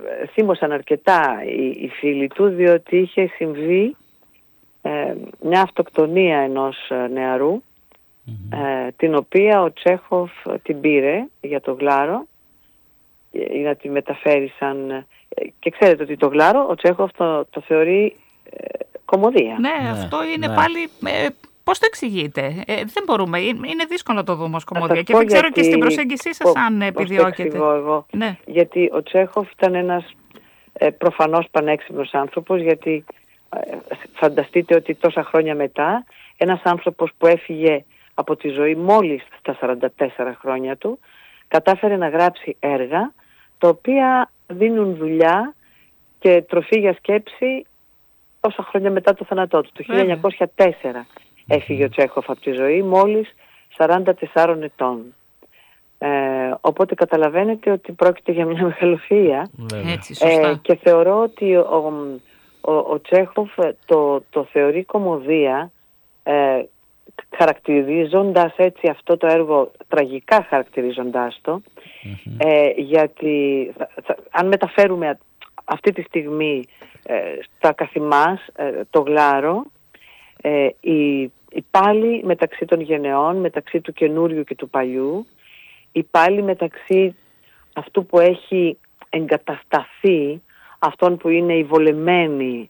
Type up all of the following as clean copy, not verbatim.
θύμωσαν αρκετά οι φίλοι του, διότι είχε συμβεί μια αυτοκτονία ενός νεαρού, την οποία ο Τσέχοφ την πήρε για το γλάρο, για να τη μεταφέρει σαν... Και ξέρετε ότι το γλάρο ο Τσέχοφ το θεωρεί κωμωδία. Ναι, αυτό είναι πάλι... Πώς το εξηγείτε? Δεν μπορούμε, είναι δύσκολο να το δούμε ως κωμωδία. Και δεν ξέρω και στην προσέγγισή σας αν επιδιώκετε. Πώς το εξηγώ εγώ? Ναι. Γιατί ο Τσέχοφ ήταν ένας προφανώς πανέξυπνος άνθρωπος, γιατί φανταστείτε ότι τόσα χρόνια μετά ένας άνθρωπος που έφυγε από τη ζωή μόλις στα 44 χρόνια του κατάφερε να γράψει έργα τα οποία δίνουν δουλειά και τροφή για σκέψη τόσα χρόνια μετά το θάνατό του. Το 1904 έφυγε ο Τσέχοφ από τη ζωή μόλις 44 ετών. Οπότε καταλαβαίνετε ότι πρόκειται για μια μεγαλοφυΐα. Έτσι, σωστά. Και θεωρώ ότι ο Τσέχοφ το θεωρεί κωμωδία, χαρακτηρίζοντας έτσι αυτό το έργο, τραγικά χαρακτηρίζοντας το, γιατί αν μεταφέρουμε αυτή τη στιγμή στα καθημάς το γλάρο, η πάλι μεταξύ των γενεών, μεταξύ του καινούριου και του παλιού, η πάλι μεταξύ αυτού που έχει εγκατασταθεί, αυτών που είναι οι βολεμένοι,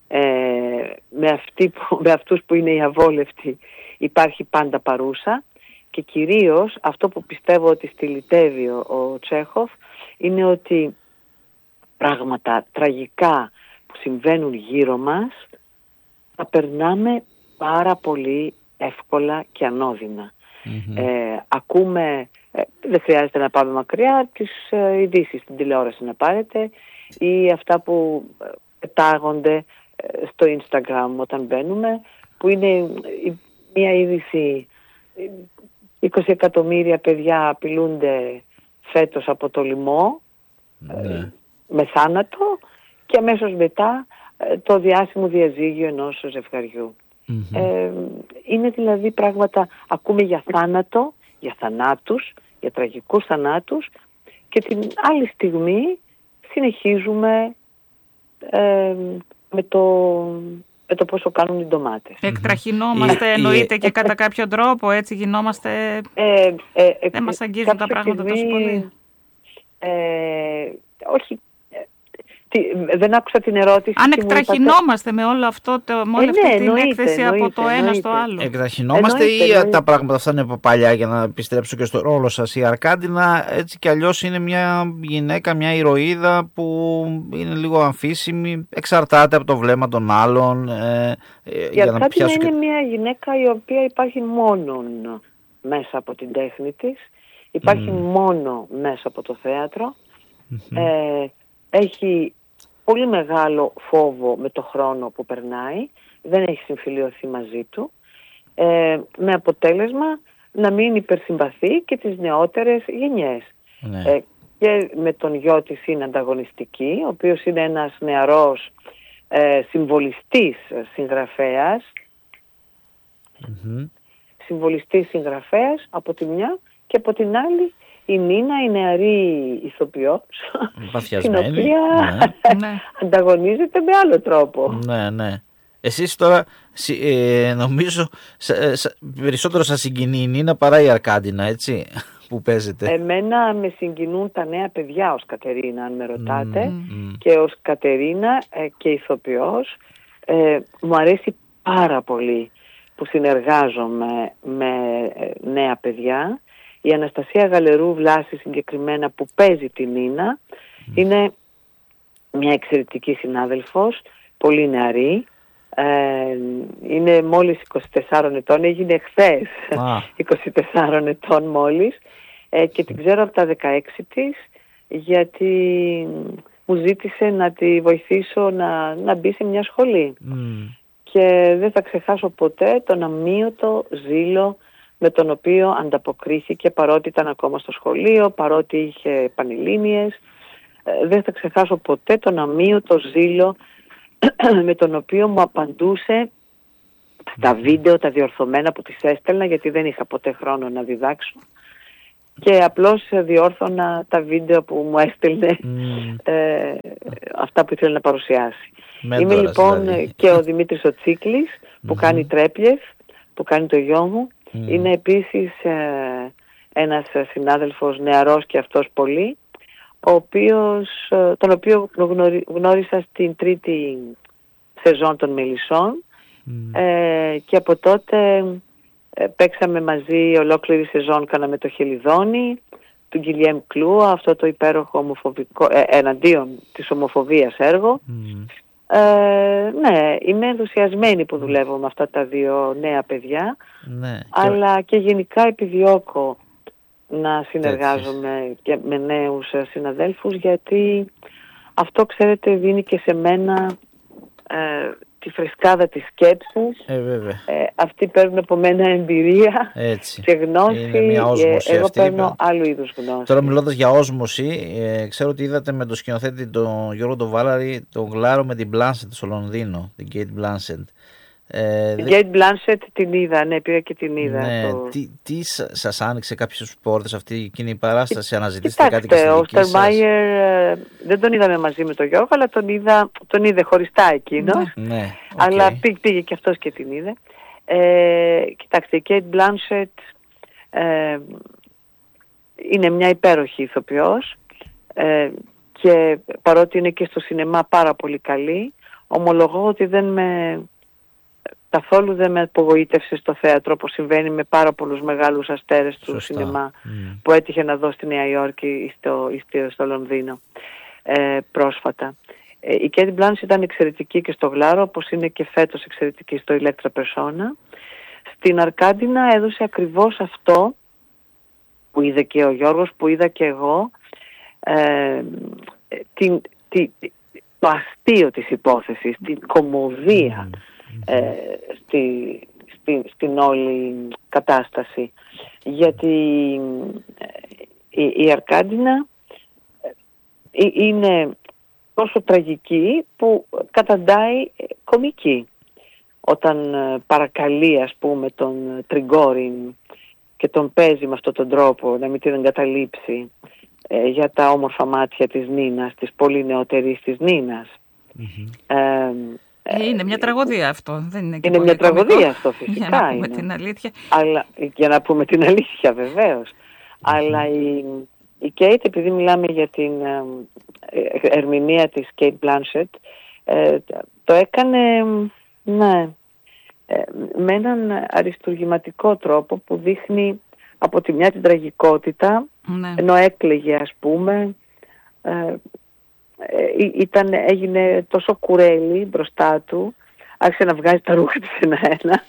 με αυτούς που είναι οι αβόλευτοι, υπάρχει πάντα παρούσα. Και κυρίως αυτό που πιστεύω ότι στυλιτεύει ο Τσέχοφ είναι ότι πράγματα τραγικά που συμβαίνουν γύρω μας τα περνάμε πάρα πολύ εύκολα και ανώδυνα. Ακούμε, δεν χρειάζεται να πάμε μακριά, τις ειδήσεις στην τηλεόραση να πάρετε ή αυτά που πετάγονται στο Instagram όταν μπαίνουμε, που είναι μια είδηση: 20 εκατομμύρια παιδιά απειλούνται φέτος από το λοιμό, με θάνατο, και αμέσως μετά το διάσημο διαζύγιο ενός ζευγαριού. Είναι δηλαδή πράγματα, ακούμε για θάνατο, για θανάτους, για τραγικούς θανάτους, και την άλλη στιγμή συνεχίζουμε με το πόσο κάνουν οι ντομάτες. Εκτραχυνόμαστε, εννοείται, και κατά κάποιο τρόπο έτσι γινόμαστε, δεν μας αγγίζουν τα πράγματα τόσο πολύ. Όχι, δεν άκουσα την ερώτηση. Αν εκτραχυνόμαστε με όλο αυτό, με όλη αυτή την έκθεση από το ένα στο άλλο. Εκτραχυνόμαστε ή τα πράγματα αυτά είναι από παλιά, για να επιστρέψω και στο ρόλο σας? Η Αρκάντινα έτσι κι αλλιώς είναι μια γυναίκα, μια ηρωίδα που είναι λίγο αμφίσιμη, εξαρτάται από το βλέμμα των άλλων. Η Αρκάντινα είναι μια γυναίκα η οποία υπάρχει μόνο μέσα από την τέχνη της, υπάρχει μόνο μέσα από το θέατρο. Έχει πολύ μεγάλο φόβο με το χρόνο που περνάει, δεν έχει συμφιλειωθεί μαζί του, με αποτέλεσμα να μην υπερσυμπαθεί και τις νεότερες γενιές. Και με τον γιο της είναι ανταγωνιστική, ο οποίος είναι ένας νεαρός συμβολιστής συγγραφέας, συμβολιστής συγγραφέας από τη μια, και από την άλλη η Νίνα, η νεαρή ηθοποιός, την οποία ανταγωνίζεται με άλλο τρόπο. Ναι. Εσείς τώρα νομίζω περισσότερο σας συγκινεί η Νίνα παρά η Αρκάντινα, έτσι, που παίζετε? Εμένα με συγκινούν τα νέα παιδιά ως Κατερίνα, αν με ρωτάτε, και ως Κατερίνα και ηθοποιός. Μου αρέσει πάρα πολύ που συνεργάζομαι με νέα παιδιά. Η Αναστασία Γαλερού Βλάση συγκεκριμένα, που παίζει τη Νίνα, είναι μια εξαιρετική συνάδελφος, πολύ νεαρή, είναι μόλις 24 ετών, έγινε χθες 24 ετών μόλις, και την ξέρω από τα 16 της, γιατί μου ζήτησε να τη βοηθήσω να μπει σε μια σχολή. Και δεν θα ξεχάσω ποτέ τον αμύωτο ζήλο με τον οποίο ανταποκρίθηκε, παρότι ήταν ακόμα στο σχολείο, παρότι είχε πανελλήνιες. Δεν θα ξεχάσω ποτέ τον αμύωτο ζήλο με τον οποίο μου απαντούσε στα βίντεο τα διορθωμένα που της έστελνα, γιατί δεν είχα ποτέ χρόνο να διδάξω, και απλώς διόρθωνα τα βίντεο που μου έστελνε αυτά που ήθελε να παρουσιάσει. Μέντορας, είμαι λοιπόν δηλαδή. Και ο Δημήτρης ο Τσίκλης που κάνει τρέπιες, που κάνει το γιο μου. Είναι επίσης ένας συνάδελφος νεαρός και αυτός πολύ, τον οποίο γνώρισα στην 3η σεζόν των Μελισσών και από τότε παίξαμε μαζί ολόκληρη σεζόν, κάναμε το Χελιδόνι του Γκυλιέμ Κλούα, αυτό το υπέροχο ομοφοβικό, εναντίον της ομοφοβίας έργο. Ναι, είμαι ενθουσιασμένη που δουλεύω με αυτά τα δύο νέα παιδιά, αλλά και γενικά επιδιώκω να συνεργάζομαι και με νέους συναδέλφους, γιατί αυτό, ξέρετε, δίνει και σε μένα τη φρεσκάδα της σκέψης. Αυτοί παίρνουν από μένα εμπειρία και γνώση. Είναι μια όσμωση. Εγώ παίρνω άλλου είδους γνώση. Τώρα, μιλώντας για όσμωση, ξέρω ότι είδατε με τον σκηνοθέτη τον Γιώργο τον Βάλαρη τον Γλάρο με την Blanchett στο Λονδίνο, την Kate Blanchett. Την Kate Blanchett την είδα, ναι, πήγα και την είδα. Ναι, τι σας άνοιξε κάποιες πόρτες εκείνη η παράσταση, αναζητήσετε κάτι και στη δική σας? Ο Στερμάιερ δεν τον είδαμε μαζί με τον Γιώργο, αλλά τον είδε χωριστά εκείνος. Ναι, αλλά πήγε και αυτός και την είδε. Κοιτάξτε, η Kate Blanchett είναι μια υπέροχη ηθοποιός και παρότι είναι και στο σινεμά πάρα πολύ καλή, ομολογώ ότι καθόλου δεν με απογοήτευσε στο θέατρο, όπως συμβαίνει με πάρα πολλούς μεγάλους αστέρες του σινεμά που έτυχε να δω στη Νέα Υόρκη ή στο Λονδίνο πρόσφατα. Η Kate Blanchett ήταν εξαιρετική και στο Γλάρο, όπως είναι και φέτος εξαιρετική στο Ηλέκτρα Περσόνα. Στην Αρκάντινα έδωσε ακριβώς αυτό που είδε και ο Γιώργος, που είδα και εγώ, το αστείο της υπόθεσης, την κωμωδία στην όλη κατάσταση. Γιατί η Αρκάντινα είναι τόσο τραγική που καταντάει κωμική. Όταν παρακαλεί, ας πούμε, τον Τριγκόριν και τον παίζει με αυτόν τον τρόπο να μην την εγκαταλείψει για τα όμορφα μάτια της Νίνας, της πολύ νεωτερής της Νίνας. Είναι μια τραγωδία αυτό. Δεν είναι είναι μια τραγωδία αυτό, φυσικά. Για να πούμε την αλήθεια. Αλλά, για να πούμε την αλήθεια, βεβαίως. Αλλά η Κέιτ, επειδή μιλάμε για την ερμηνεία της Kate Blanchett, το έκανε με έναν αριστουργηματικό τρόπο που δείχνει από τη μια την τραγικότητα, ενώ έκλαιγε, ας πούμε, έγινε τόσο κουρέλι μπροστά του, άρχισε να βγάζει τα ρούχα της ένα-ένα,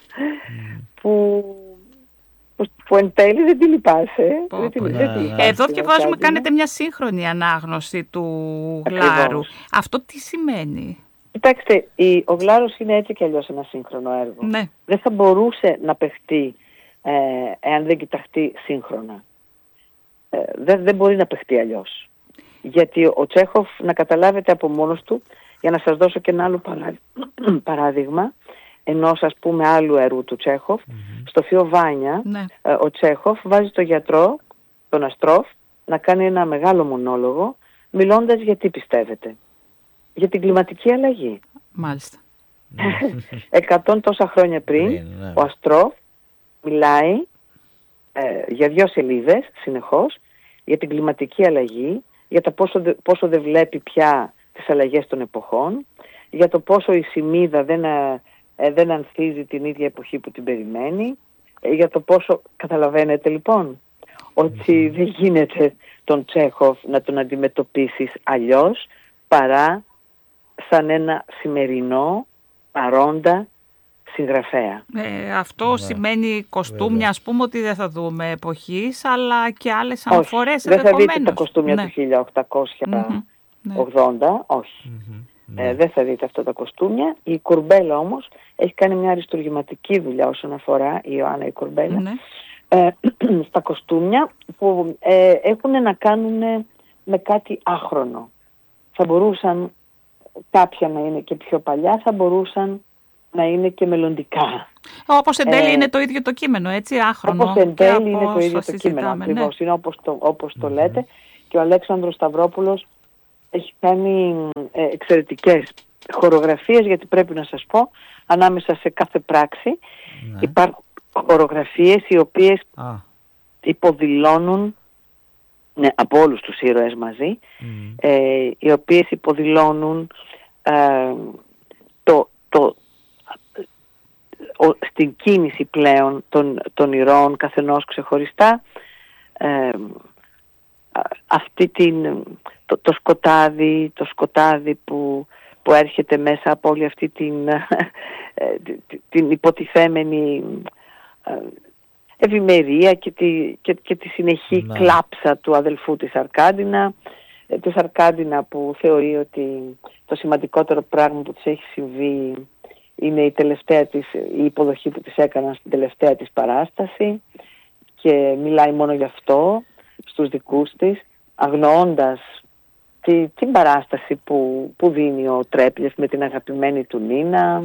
που εν τέλει δεν τη λυπάσαι. Εδώ διαβάζουμε, κάνετε μια σύγχρονη ανάγνωση του Γλάρου. Αυτό τι σημαίνει? Κοιτάξτε, ο Γλάρος είναι έτσι κι αλλιώς ένα σύγχρονο έργο. Ναι. Δεν θα μπορούσε να παιχτεί εάν δεν κοιταχτεί σύγχρονα. Δεν μπορεί να παιχτεί αλλιώς. Γιατί ο Τσέχοφ, να καταλάβετε από μόνος του, για να σας δώσω και ένα άλλο παράδειγμα, ενός, ας πούμε, άλλου έργου του Τσέχοφ, στο Θείο Βάνια, ο Τσέχοφ βάζει τον γιατρό, τον Αστρόφ, να κάνει ένα μεγάλο μονόλογο, μιλώντας γιατί πιστεύετε. Για την κλιματική αλλαγή. Μάλιστα. 100 τόσα χρόνια πριν, ο Αστρόφ μιλάει για 2 σελίδες συνεχώς για την κλιματική αλλαγή, για το πόσο δεν βλέπει πια τις αλλαγές των εποχών, για το πόσο η Σιμίδα δεν ανθίζει την ίδια εποχή που την περιμένει, για το πόσο, καταλαβαίνετε λοιπόν, ότι δεν γίνεται τον Τσέχοφ να τον αντιμετωπίσεις αλλιώς παρά σαν ένα σημερινό παρόντα συγγραφέα. Αυτό σημαίνει κοστούμια, ας πούμε, ότι δεν θα δούμε εποχής, αλλά και άλλες αναφορές ενδεχομένως. Δεν θα δείτε τα κοστούμια του 1880, όχι. Δεν θα δείτε αυτά τα κοστούμια. Η Κουρμπέλα όμως έχει κάνει μια αριστουργηματική δουλειά όσον αφορά, η Ιωάννα η Κουρμπέλα, στα κοστούμια που έχουν να κάνουν με κάτι άχρονο. Θα μπορούσαν κάποια να είναι και πιο παλιά, θα μπορούσαν να είναι και μελλοντικά. Όπως εν τέλει είναι το ίδιο το κείμενο, έτσι, άχρονο. Όπως εν τέλει είναι το ίδιο το κείμενο, ακριβώς. Είναι όπως το λέτε. Και ο Αλέξανδρος Σταυρόπουλος έχει κάνει εξαιρετικές χορογραφίες, γιατί πρέπει να σας πω, ανάμεσα σε κάθε πράξη υπάρχουν χορογραφίες οι οποίες υποδηλώνουν, από όλους τους ήρωες μαζί, οι οποίες υποδηλώνουν στην κίνηση πλέον των ηρώων καθενός ξεχωριστά, αυτή το σκοτάδι που έρχεται μέσα από όλη αυτή την υποτιθέμενη ευημερία και τη συνεχή κλάψα του αδελφού της Αρκάντινα, που θεωρεί ότι το σημαντικότερο πράγμα που της έχει συμβεί είναι η υποδοχή που της έκαναν στην τελευταία της παράσταση, και μιλάει μόνο γι' αυτό στους δικούς της, αγνοώντας την παράσταση που δίνει ο Τρέπλιεφ με την αγαπημένη του Νίνα,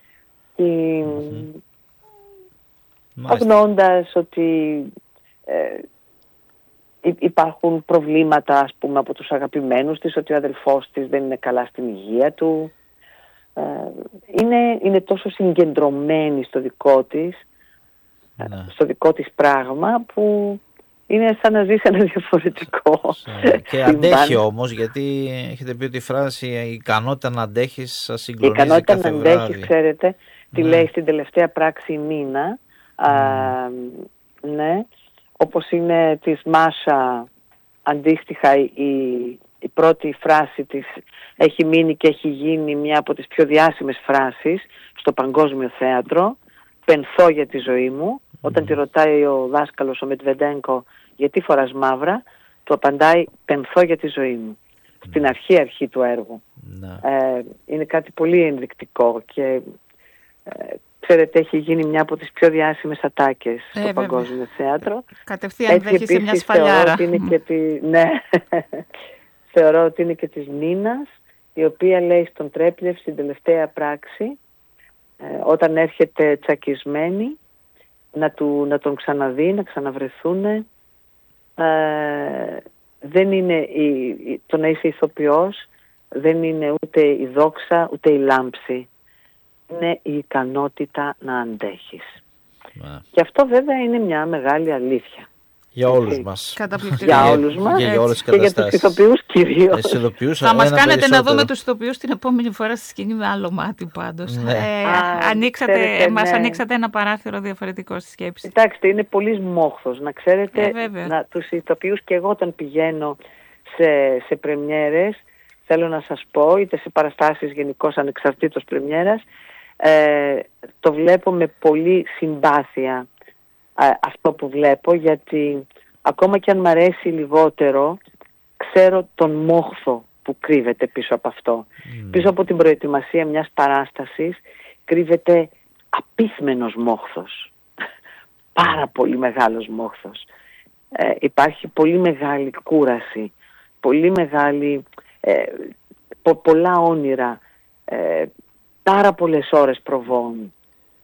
αγνοώντας ότι υπάρχουν προβλήματα, ας πούμε, από τους αγαπημένους της, ότι ο αδελφός της δεν είναι καλά στην υγεία του. Είναι τόσο συγκεντρωμένη στο δικό της πράγμα, που είναι σαν να ζει σε ένα διαφορετικό. Και αντέχει όμως, γιατί έχετε πει ότι η φράση «η ικανότητα να αντέχεις» σας συγκλονίζει κάθε βράδυ. Η ικανότητα να αντέχεις, ξέρετε, τη λέει στην τελευταία πράξη η Νίνα, όπως είναι της Μάσα, αντίστοιχα η πρώτη φράση της έχει μείνει και έχει γίνει μια από τις πιο διάσημες φράσεις στο παγκόσμιο θέατρο. «Πενθώ για τη ζωή μου». Όταν τη ρωτάει ο δάσκαλος, ο Μετβεντένκο, γιατί φοράς μαύρα, του απαντάει «πενθώ για τη ζωή μου». Στην αρχή του έργου. Είναι κάτι πολύ ενδεικτικό και ξέρετε, έχει γίνει μια από τις πιο διάσημες ατάκες στο παγκόσμιο θέατρο. Κατευθείαν δέχεσαι μια σφαλιάρα. Θεωρώ ότι είναι και της Νίνας, η οποία λέει στον Τρέπλιεφ στην τελευταία πράξη, όταν έρχεται τσακισμένη, να τον ξαναδεί, να ξαναβρεθούν. Δεν είναι το να είσαι ηθοποιός, δεν είναι ούτε η δόξα ούτε η λάμψη. Είναι η ικανότητα να αντέχεις. Και αυτό βέβαια είναι μια μεγάλη αλήθεια. Για όλους μας. Για όλους μας και για τους ηθοποιούς κυρίως. Θα μας κάνετε να δούμε τους ηθοποιούς την επόμενη φορά στη σκηνή με άλλο μάτι πάντως. Μας ανοίξατε ένα παράθυρο διαφορετικό στη σκέψη. Κοιτάξτε, είναι πολύς μόχθος. Να ξέρετε, τους ηθοποιούς, και εγώ όταν πηγαίνω σε πρεμιέρες, θέλω να σας πω, είτε σε παραστάσεις γενικώς ανεξαρτήτως πρεμιέρας, το βλέπω με πολύ συμπάθεια αυτό που βλέπω, γιατί ακόμα και αν μ' αρέσει λιγότερο, ξέρω τον μόχθο που κρύβεται πίσω από αυτό. Πίσω από την προετοιμασία μιας παράστασης κρύβεται απίθμενος μόχθος. Πάρα πολύ μεγάλος μόχθος. Υπάρχει πολύ μεγάλη κούραση, πολύ μεγάλη, πολλά όνειρα, πάρα πολλές ώρες προβών.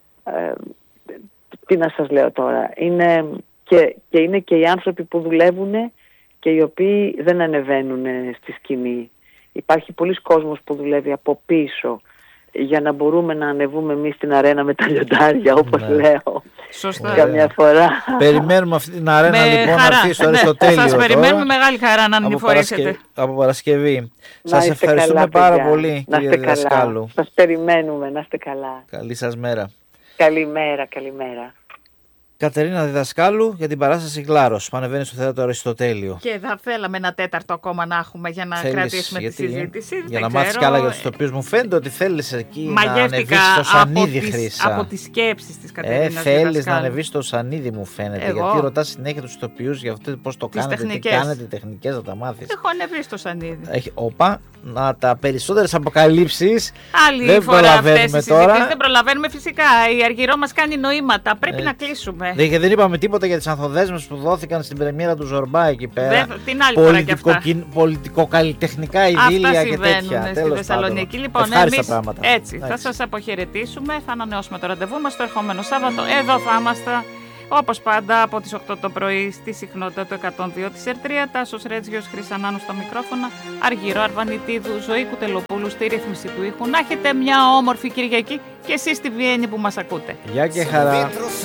Τι να σας λέω τώρα, είναι και οι άνθρωποι που δουλεύουν και οι οποίοι δεν ανεβαίνουν στη σκηνή. Υπάρχει πολλής κόσμος που δουλεύει από πίσω για να μπορούμε να ανεβούμε εμείς στην αρένα με τα λιοντάρια, όπως λέω. Σωστά. Καμιά φορά. Περιμένουμε αυτή την αρένα λοιπόν να έρθει στο Αριστοτέλειο. Σας περιμένουμε μεγάλη χαρά να ανηφορήσετε. Από Παρασκευή. Σας ευχαριστούμε πάρα πολύ, κύριε Διδασκάλου. Σας περιμένουμε, να είστε καλά. Καλή σας μέρα. Καλημέρα. Κατερίνα Διδασκάλου για την παράσταση Γλάρος που ανεβαίνει στο θέατρο Αριστοτέλειο. Και θα θέλαμε ένα τέταρτο ακόμα να έχουμε για να κρατήσουμε τη συζήτηση. Για να μάθεις κι άλλα για τους ηθοποιούς. Μου φαίνεται ότι θέλεις εκεί να ανεβείς στο σανίδι, Χρύσα. Από τις σκέψεις της Κατερίνας θέλεις να ανεβείς στο σανίδι, μου φαίνεται. Γιατί ρωτάς συνέχεια τους ηθοποιούς για αυτό πώς το κάνετε, τι κάνετε, τεχνικές να τα μάθεις. Έχω ανεβεί στο σανίδι. Να τα περισσότερες αποκαλύψεις. Άλλη φορά αυτές οι συζητήσεις δεν προλαβαίνουμε φυσικά. Η Αργυρό μας κάνει νοήματα. Πρέπει να κλείσουμε. Δεν είπαμε τίποτα για τις ανθοδέσμες που δόθηκαν στην πρεμιέρα του Ζορμπά εκεί πέρα. Την άλλη φορά και αυτά. Πολιτικοκαλλιτεχνικά ειδήλια και τέτοια. Στη Θεσσαλονίκη. Λοιπόν, εμείς έτσι θα σας αποχαιρετήσουμε. Θα ανανεώσουμε το ραντεβού μας το ερχόμενο Σάββατο. Εδώ θα είμαστε Όπως πάντα από τις 8 το πρωί στη συχνότητα του 102 της ΕΡΤΡΙΑ, Τάσος Ρέτζιος, Χρυσανάνου στα μικρόφωνα, Αργυρό Αρβανιτίδου, Ζωή Κουτελοπούλου στη ρύθμιση του ήχου. Να έχετε μια όμορφη Κυριακή και εσείς στη Βιέννη που μας ακούτε. Γεια και χαρά.